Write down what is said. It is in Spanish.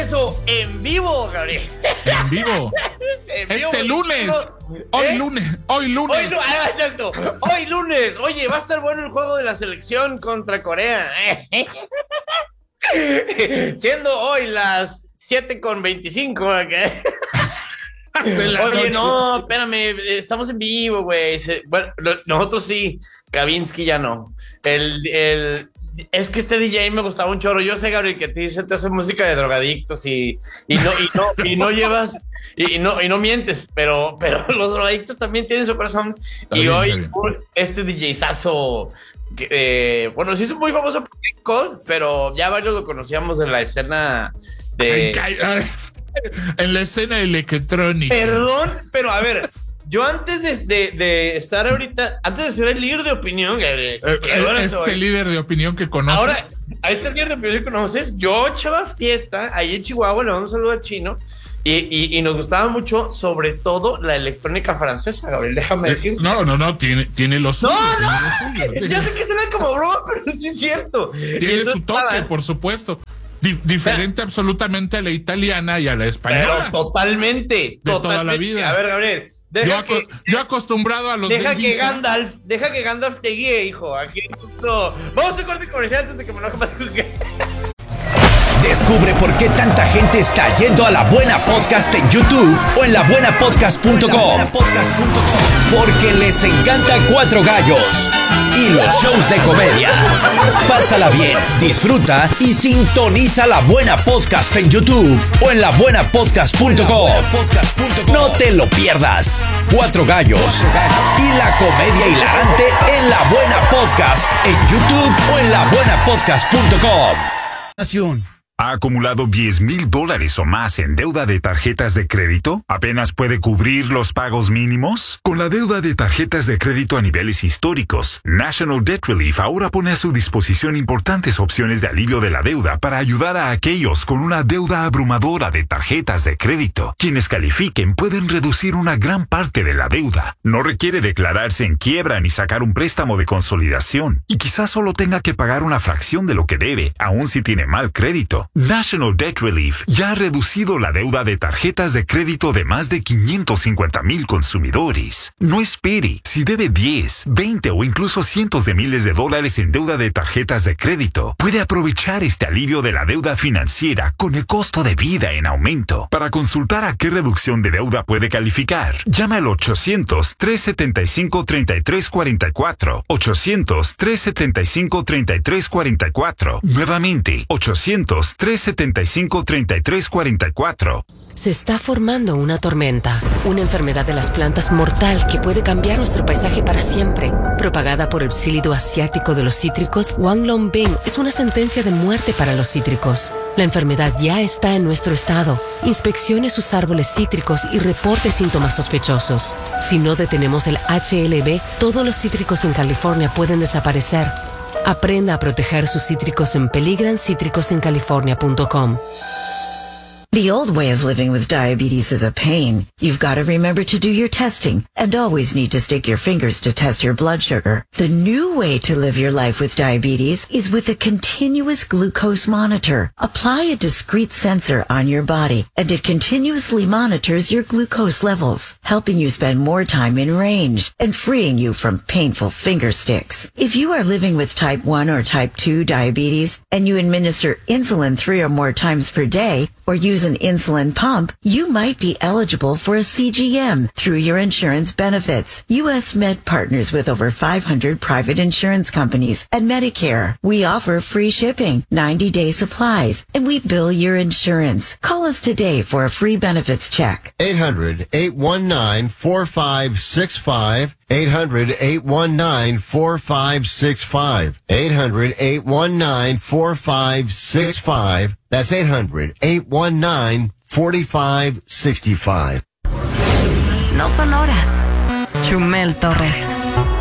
regreso en vivo, Gabriel. En vivo. Este lunes. Hoy lunes. Exacto. Hoy lunes. Oye, va a estar bueno el juego de la selección contra Corea. Siendo hoy las 7:25. Oye, no, espérame, estamos en vivo, güey. Bueno, nosotros sí, Kavinsky ya no. Es que este DJ me gustaba un chorro. Yo sé, Gabriel, que a ti se te hace música de drogadictos y no llevas y no mientes, pero los drogadictos también tienen su corazón. Hoy este DJzazo, bueno, sí es muy famoso por King Cole, pero ya varios lo conocíamos en la escena de... En la escena electrónica. Perdón, pero a ver, yo antes de estar ahorita, antes de ser el líder de opinión, líder de opinión que conoces. Ahora, a este líder de opinión que conoces, yo echaba fiesta ahí en Chihuahua, le mando un saludo al Chino, y nos gustaba mucho, sobre todo, la electrónica francesa, Gabriel, déjame decir. No, tiene los suyos. Ya sé que suena como broma, pero sí es cierto. Tiene su toque, por supuesto. Diferente absolutamente a la italiana y a la española. Pero totalmente. Toda la vida. A ver, Gabriel. Yo acostumbrado a los deja que Gandalf te guíe, hijo. Aquí no. Vamos a corte comercial antes de que me enoje más. Descubre por qué tanta gente está yendo a La Buena Podcast en YouTube o en labuenapodcast.com. Porque les encanta Cuatro Gallos y los shows de comedia. Pásala bien, disfruta y sintoniza La Buena Podcast en YouTube o en labuenapodcast.com. No te lo pierdas. Cuatro Gallos y la comedia hilarante en La Buena Podcast en YouTube o en labuenapodcast.com. ¿Ha acumulado $10,000 o más en deuda de tarjetas de crédito? ¿Apenas puede cubrir los pagos mínimos? Con la deuda de tarjetas de crédito a niveles históricos, National Debt Relief ahora pone a su disposición importantes opciones de alivio de la deuda para ayudar a aquellos con una deuda abrumadora de tarjetas de crédito. Quienes califiquen pueden reducir una gran parte de la deuda. No requiere declararse en quiebra ni sacar un préstamo de consolidación. Y quizás solo tenga que pagar una fracción de lo que debe, aun si tiene mal crédito. National Debt Relief ya ha reducido la deuda de tarjetas de crédito de más de 550,000 consumidores. No espere. Si debe 10, 20 o incluso cientos de miles de dólares en deuda de tarjetas de crédito, puede aprovechar este alivio de la deuda financiera con el costo de vida en aumento. Para consultar a qué reducción de deuda puede calificar, llame al 800-375-3344. 800-375-3344. Nuevamente, 800-375-3344. Se está formando una tormenta, una enfermedad de las plantas mortal que puede cambiar nuestro paisaje para siempre. Propagada por el psílido asiático de los cítricos, Wanglongbing es una sentencia de muerte para los cítricos. La enfermedad ya está en nuestro estado. Inspeccione sus árboles cítricos y reporte síntomas sospechosos. Si no detenemos el HLB, todos los cítricos en California pueden desaparecer. Aprenda a proteger sus cítricos en peligranCítricosencalifornia.com. The old way of living with diabetes is a pain. You've got to remember to do your testing and always need to stick your fingers to test your blood sugar. The new way to live your life with diabetes is with a continuous glucose monitor. Apply a discrete sensor on your body and it continuously monitors your glucose levels, helping you spend more time in range and freeing you from painful finger sticks. If you are living with type 1 or type 2 diabetes and you administer insulin 3 or more times per day or use an insulin pump, you might be eligible for a CGM through your insurance benefits. U.S. Med partners with over 500 private insurance companies and Medicare. We offer free shipping, 90-day supplies, and we bill your insurance. Call us today for a free benefits check. 800-819-4565. 800-819-4565. 800-819-4565. That's 800-819-4565. No son horas. Chumel Torres.